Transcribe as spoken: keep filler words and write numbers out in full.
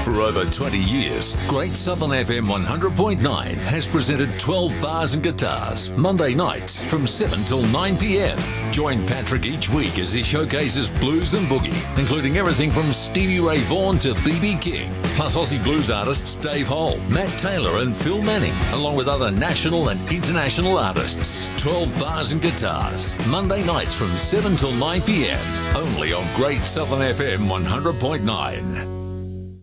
For over twenty years, Great Southern F M one hundred point nine has presented twelve Bars and Guitars, Monday nights from seven till nine p m. Join Patrick each week as he showcases blues and boogie, including everything from Stevie Ray Vaughan to B B King, plus Aussie blues artists Dave Hole, Matt Taylor and Phil Manning, along with other national and international artists. twelve Bars and Guitars, Monday nights from seven till nine p m, only on Great Southern F M one hundred point nine.